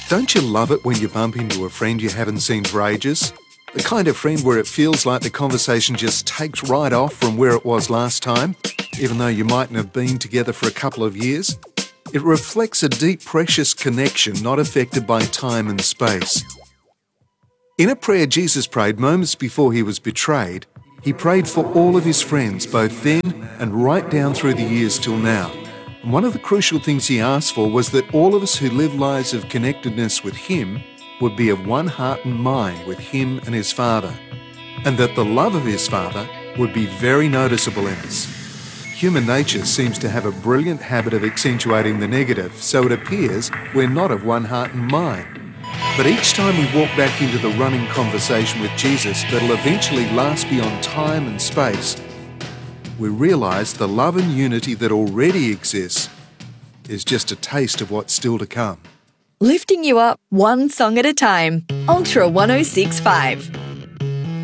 Don't you love it when you bump into a friend you haven't seen for ages? The kind of friend where it feels like the conversation just takes right off from where it was last time, even though you mightn't have been together for a couple of years? It reflects a deep, precious connection not affected by time and space. In a prayer Jesus prayed moments before he was betrayed, he prayed for all of his friends, both then and right down through the years till now. And one of the crucial things he asked for was that all of us who live lives of connectedness with him would be of one heart and mind with him and his Father, and that the love of his Father would be very noticeable in us. Human nature seems to have a brilliant habit of accentuating the negative, so it appears we're not of one heart and mind. But each time we walk back into the running conversation with Jesus that'll eventually last beyond time and space, we realise the love and unity that already exists is just a taste of what's still to come. Lifting you up one song at a time. Ultra 1065.